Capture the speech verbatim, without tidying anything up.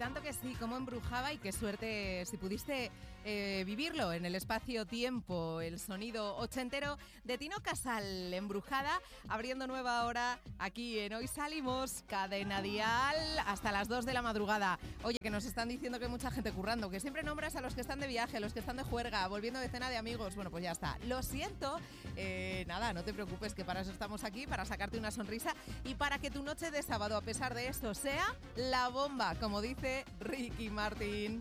tanto que sí, como embrujaba y qué suerte si pudiste eh, vivirlo en el espacio-tiempo, el sonido ochentero de Tino Casal, Embrujada, abriendo nueva hora aquí en Hoy Salimos, Cadena Dial, hasta las dos de la madrugada. Oye, que nos están diciendo que hay mucha gente currando, que siempre nombras a los que están de viaje, a los que están de juerga, volviendo de cena de amigos. Bueno, pues ya está. Lo siento. Eh, nada, no te preocupes, que para eso estamos aquí, para sacarte una sonrisa y para que tu noche de sábado, a pesar de eso, sea la bomba, como dice Ricky Martin.